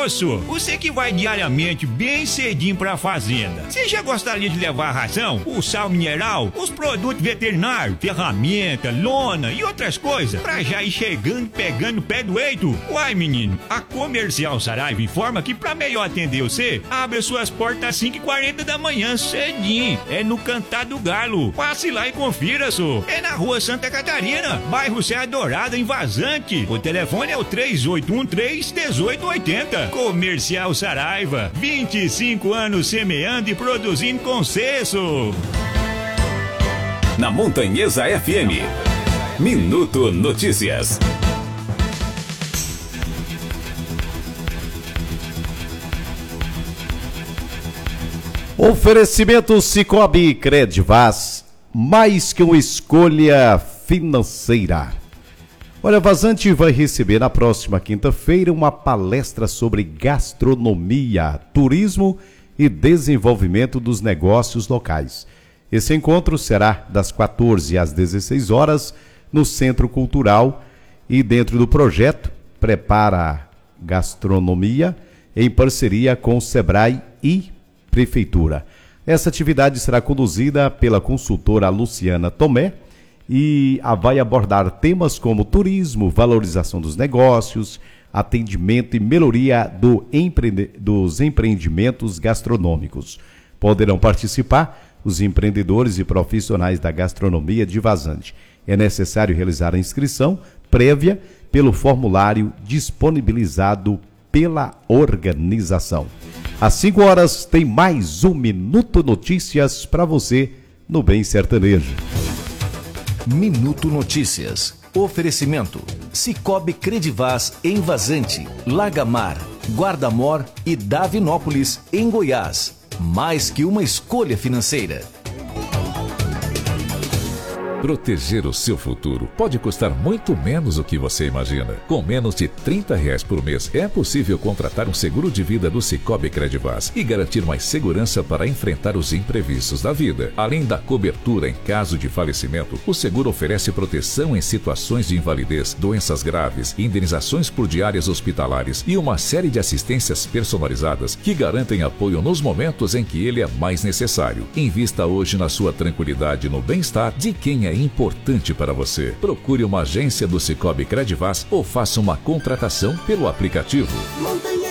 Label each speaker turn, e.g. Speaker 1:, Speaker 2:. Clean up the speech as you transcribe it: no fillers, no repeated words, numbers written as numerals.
Speaker 1: Moço, você que vai diariamente bem cedinho pra fazenda, você já gostaria de levar ração, o sal mineral, os produtos veterinários, ferramenta, lona e outras coisas, pra já ir chegando pegando o pé do eito? Uai, menino, a Comercial Saraiva informa que pra melhor atender você, abre suas portas às 5h40 da manhã, cedinho. É no Cantar do Galo. Passe lá e confira, só. É na Rua Santa Catarina, bairro Serra Dourada, em Vazante. O telefone é o 3813-1880. Comercial Saraiva, 25 anos semeando e produzindo com sucesso.
Speaker 2: Na Montanhesa FM, Minuto Notícias.
Speaker 3: Oferecimento Cicobi Credvas, mais que uma escolha financeira. Olha, Vazante vai receber na próxima quinta-feira uma palestra sobre gastronomia, turismo e desenvolvimento dos negócios locais. Esse encontro será das 14 às 16 horas no Centro Cultural e dentro do projeto Prepara Gastronomia, em parceria com o Sebrae e Prefeitura. Essa atividade será conduzida pela consultora Luciana Tomé e vai abordar temas como turismo, valorização dos negócios, atendimento e melhoria dos empreendimentos gastronômicos. Poderão participar os empreendedores e profissionais da gastronomia de Vazante. É necessário realizar a inscrição prévia pelo formulário disponibilizado pela organização. Às 5 horas tem mais um Minuto Notícias para você no Bem Sertanejo.
Speaker 4: Minuto Notícias. Oferecimento: Cicobi Credvas em Vazante, Lagamar, Guardamor e Davinópolis em Goiás. Mais que uma escolha financeira.
Speaker 5: Proteger o seu futuro pode custar muito menos do que você imagina. Com menos de R$30 por mês, é possível contratar um seguro de vida do Cicobi Credvas e garantir mais segurança para enfrentar os imprevistos da vida. Além da cobertura em caso de falecimento, o seguro oferece proteção em situações de invalidez, doenças graves, indenizações por diárias hospitalares e uma série de assistências personalizadas que garantem apoio nos momentos em que ele é mais necessário. Invista hoje na sua tranquilidade e no bem-estar de quem é importante para você. Procure uma agência do Cicobi Credvas ou faça uma contratação pelo aplicativo.
Speaker 6: Montanhesa